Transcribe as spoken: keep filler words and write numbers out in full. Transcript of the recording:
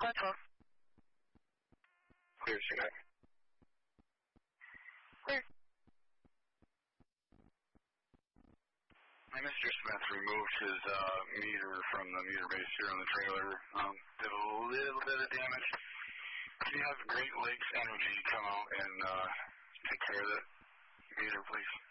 Cloud twelve. Clear, Chinook. Clear. Mister Smith removed his uh, meter from the meter base here on the trailer. Um, did a little bit of damage. Can you have Great Lakes Energy come out and uh, take care of that meter, please?